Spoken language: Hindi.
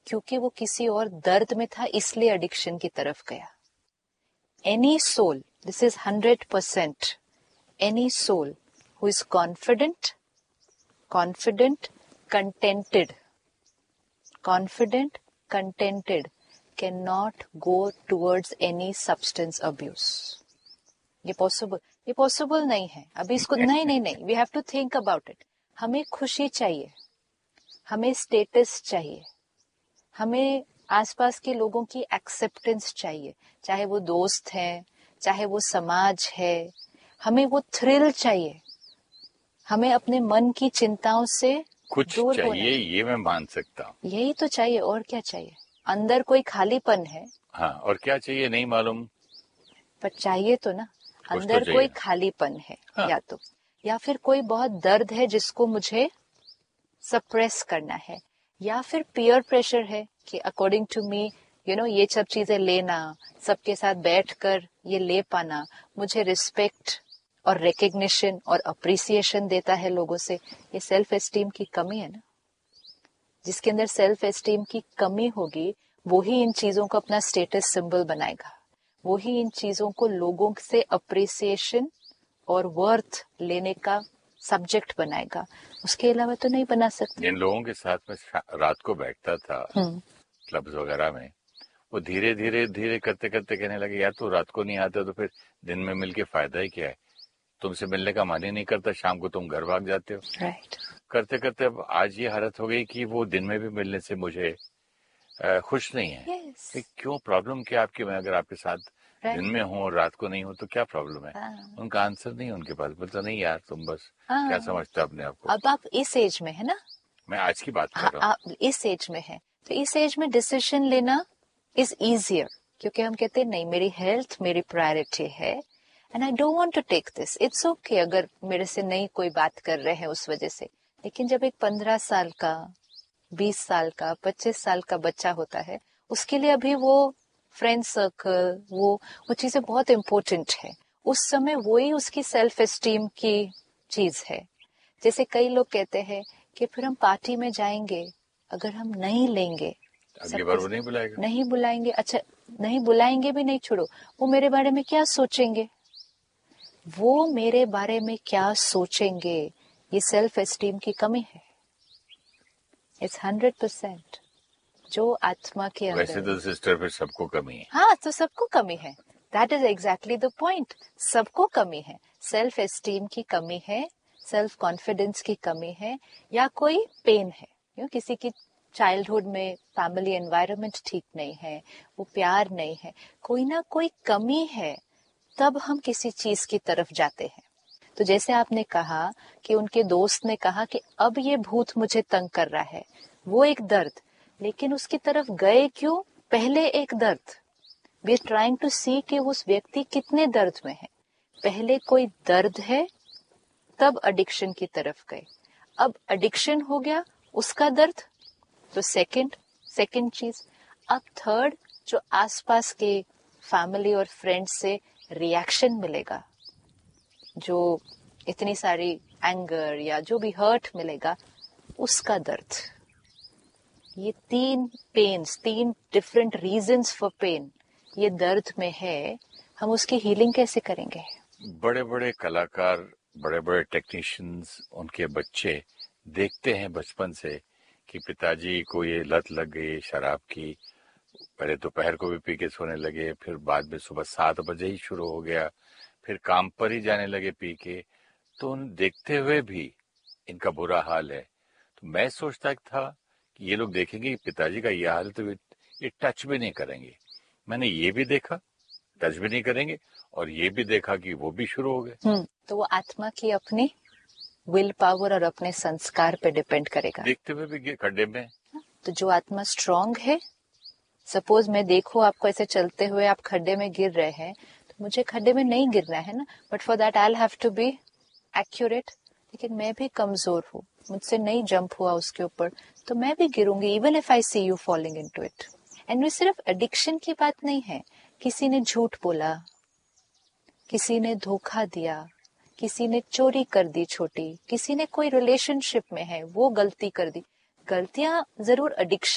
क्योंकि वो किसी और दर्द में था इसलिए एडिक्शन की तरफ गया. Any soul, this is 100%, any soul who is confident, contented cannot go towards any substance abuse. ये पॉसिबल नहीं है. अभी इसको नहीं, we have to think about it. हमें खुशी चाहिए, हमें स्टेटस चाहिए, हमें आसपास के लोगों की एक्सेप्टेंस चाहिए, चाहे वो दोस्त हैं, चाहे वो समाज है. हमें वो थ्रिल चाहिए, हमें अपने मन की चिंताओं से कुछ दूर चाहिए, होना चाहिए. ये मैं मान सकता हूँ. यही तो चाहिए, और क्या चाहिए? अंदर कोई खालीपन है. हाँ, और क्या चाहिए नहीं मालूम, पर चाहिए तो ना. कुछ अंदर तो कोई चाहिए. खालीपन है. हाँ. या फिर कोई बहुत दर्द है जिसको मुझे सप्रेस करना है, या फिर पीयर प्रेशर है कि अकॉर्डिंग टू मी ये सब चीजें लेना, सबके साथ बैठकर ये ले पाना मुझे रिस्पेक्ट और रिकग्निशन और अप्रिसिएशन देता है लोगों से. ये सेल्फ एस्टीम की कमी है ना. जिसके अंदर सेल्फ एस्टीम की कमी होगी वो ही इन चीजों को अपना स्टेटस सिंबल बनाएगा, वो ही इन चीजों को लोगों से अप्रिसिएशन और वर्थ लेने का सब्जेक्ट बनाएगा. उसके अलावा तो नहीं बना सकते. जिन लोगों के साथ में रात को बैठता था क्लब्स वगैरह में, वो धीरे धीरे करते कहने लगे यार तू रात को नहीं आता तो फिर दिन में मिलके फायदा ही क्या है, तुमसे मिलने का मन ही नहीं करता, शाम को तुम घर भाग जाते हो. राइट. करते अब आज ये हालत हो गई कि वो दिन में भी मिलने से मुझे खुश नहीं है. Yes. कि क्यों, प्रॉब्लम क्या आपकी, मैं अगर आपके साथ दिन में हूँ और रात को नहीं हूँ तो क्या प्रॉब्लम है. उनका आंसर नहीं उनके पास, बोलता नहीं यार तुम बस क्या समझते हो अपने आप को. अब आप इस एज में है ना, मैं आज की बात कर रहा हूँ. आप इस एज में है तो इस एज में डिसीजन लेना इज इजियर, क्योंकि हम कहते हैं नहीं मेरी हेल्थ मेरी प्रायोरिटी है and I don't want to take this. It's okay अगर मेरे से नहीं कोई बात कर रहे हैं उस वजह से. लेकिन जब एक 15 साल का 20 साल का 25 साल का बच्चा होता है, उसके लिए अभी वो फ्रेंड सर्कल वो चीजें बहुत इम्पोर्टेंट है. उस समय वही उसकी सेल्फ एस्टीम की चीज है. जैसे कई लोग कहते हैं कि फिर हम पार्टी में जाएंगे, अगर हम नहीं लेंगे अगली बार वो नहीं बुलाएंगे. अच्छा नहीं बुलाएंगे भी नहीं, छोड़ो, वो मेरे बारे में क्या सोचेंगे, ये सेल्फ एस्टीम की कमी है. इट्स 100% जो आत्मा के अंदर. वैसे तो सिस्टर फिर सबको कमी है. हाँ तो सबको कमी है. That is exactly the point. सबको कमी है. सेल्फ एस्टीम की कमी है, सेल्फ कॉन्फिडेंस की कमी है, या कोई पेन है. किसी की चाइल्डहुड में फैमिली एनवायरनमेंट ठीक नहीं है, वो प्यार नहीं है, कोई ना कोई कमी है, तब हम किसी चीज की तरफ जाते हैं. तो जैसे आपने कहा कि उनके दोस्त ने कहा कि अब ये भूत मुझे तंग कर रहा है, वो एक दर्द, लेकिन उसकी तरफ गए क्यों? पहले एक दर्द. वी आर ट्राइंग टू सी कि उस व्यक्ति कितने दर्द में है. पहले कोई दर्द है, तब एडिक्शन की तरफ गए. अब एडिक्शन हो गया, उसका दर्द, तो सेकंड चीज. अब थर्ड, जो आसपास के फैमिली और फ्रेंड्स से रिएक्शन मिलेगा, जो इतनी सारी एंगर या जो भी हर्ट मिलेगा, उसका दर्द. ये तीन डिफरेंट रीजंस फॉर पेन ये दर्द में है. हम उसकी हीलिंग कैसे करेंगे? बड़े बड़े कलाकार, बड़े बड़े टेक्नीशियंस, उनके बच्चे देखते हैं बचपन से कि पिताजी को ये लत लग गई शराब की, पहले दोपहर को भी पी के सोने लगे, फिर बाद में सुबह 7 बजे ही शुरू हो गया, फिर काम पर ही जाने लगे पी के. तो उन देखते हुए भी इनका बुरा हाल है. तो मैं सोचता था कि ये लोग देखेंगे कि पिताजी का ये हाल, तो ये टच भी नहीं करेंगे. मैंने ये भी देखा टच भी नहीं करेंगे, और ये भी देखा कि वो भी शुरू हो गए. तो वो आत्मा की अपनी विल पावर और अपने संस्कार पे डिपेंड करेगा. देखते हुए भी खड्डे में. तो जो आत्मा स्ट्रांग है, सपोज मैं देखूं आपको ऐसे चलते हुए आप खड्डे में गिर रहे हैं, तो मुझे खड्डे में नहीं गिरना है ना, but for that I have to be accurate. लेकिन मैं भी कमजोर हूँ, मुझसे नहीं जंप हुआ उसके ऊपर, तो मैं भी गिरूंगी even if I C you falling into it. And ये सिर्फ एडिक्शन की बात नहीं है. किसी ने झूठ बोला, किसी ने धोखा दिया, किसी ने चोरी कर दी छोटी, किसी ने कोई रिलेशनशिप में है वो गलती कर दी. गलतियां जरूर एडिक्शन